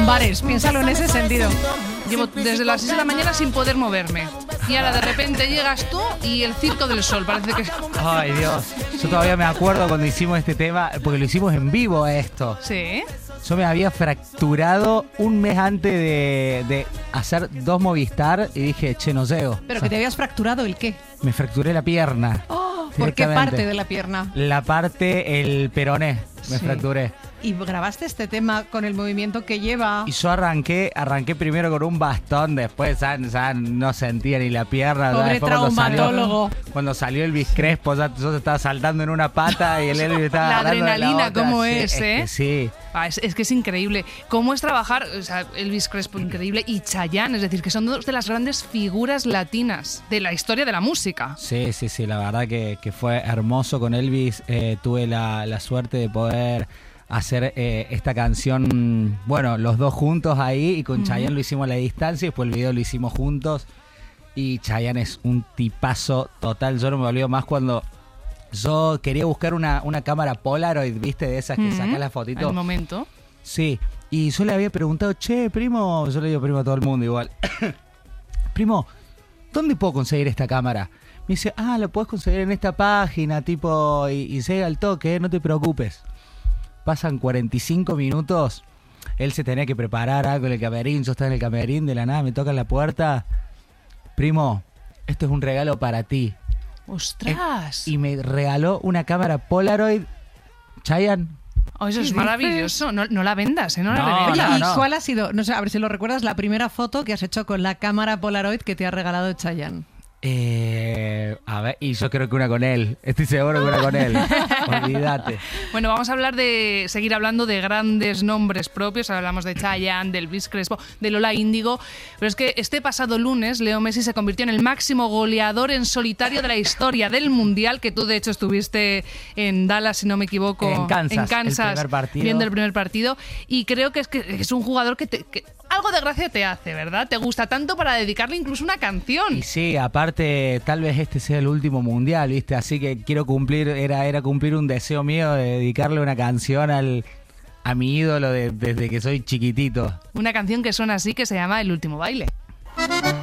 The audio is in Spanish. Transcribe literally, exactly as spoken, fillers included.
lumbares, piénsalo en ese sentido. Llevo desde las seis de la mañana sin poder moverme. Y ahora de repente llegas tú y el Circo del Sol. Parece que... Ay, Dios. Yo todavía me acuerdo cuando hicimos este tema, porque lo hicimos en vivo esto. Sí. Yo me había fracturado un mes antes de, de hacer dos Movistar y dije, che, no llego. Pero O sea, que te habías fracturado ¿el qué? me fracturé la pierna. Oh, ¿por qué Directamente. parte de la pierna? La parte, el peroné, me Sí. fracturé. Y grabaste este tema con el movimiento que lleva. Y yo arranqué, arranqué primero con un bastón, después ya, ya no sentía ni la pierna. ya Pobre después cuando salió, traumatólogo. cuando salió Elvis Crespo, ya yo estaba saltando en una pata y el Elvis estaba La agarrando de adrenalina, otra. cómo Sí, es, ¿eh? que sí. Ah, es, es que es increíble. ¿Cómo es trabajar? O sea, Elvis Crespo, increíble, y Chayanne, es decir, que son dos de las grandes figuras latinas de la historia de la música. Sí, sí, sí, la verdad que, que fue hermoso con Elvis. Eh, tuve la, la suerte de poder hacer eh, esta canción, bueno, los dos juntos ahí, y con uh-huh. Chayanne lo hicimos a la distancia y después el video lo hicimos juntos. Y Chayanne es un tipazo total. Yo no me olvido más cuando yo quería buscar una, una cámara Polaroid, ¿viste? De esas que uh-huh. sacas la fotito. Al momento. Sí, y yo le había preguntado, che, primo, yo le digo primo a todo el mundo igual. Primo, ¿dónde puedo conseguir esta cámara? Me dice, ah, la puedes conseguir en esta página, tipo, y, y llega al toque, no te preocupes. Pasan cuarenta y cinco minutos, él se tenía que preparar algo en el camerín, yo estaba en el camerín, de la nada me tocan la puerta. Primo, esto es un regalo para ti. ¡Ostras! Eh, y me regaló una cámara Polaroid, Chayanne. Oh, eso es maravilloso. No, no la vendas, ¿eh? No, No, la vendas. Oye, no, ¿y no. cuál ha sido, no sé, a ver si lo recuerdas, la primera foto que has hecho con la cámara Polaroid que te ha regalado Chayanne? Eh, a ver, y yo creo que una con él. Estoy seguro que una con él. Olvídate. Bueno, vamos a hablar de seguir hablando de grandes nombres propios. Hablamos de Chayanne, de Elvis Crespo, de Lola Índigo. Pero es que este pasado lunes, Leo Messi se convirtió en el máximo goleador en solitario de la historia del Mundial, que tú de hecho estuviste en Dallas, si no me equivoco. En Kansas, en Kansas el primer partido. Viendo el primer partido. Y creo que es, que es un jugador que, te, que algo de gracia te hace, ¿verdad? Te gusta tanto para dedicarle incluso una canción. Y sí, aparte, tal vez este sea el último mundial, ¿viste? Así que quiero cumplir, era, era cumplir un deseo mío de dedicarle una canción al, a mi ídolo de, desde que soy chiquitito. Una canción que suena así, que se llama El último baile.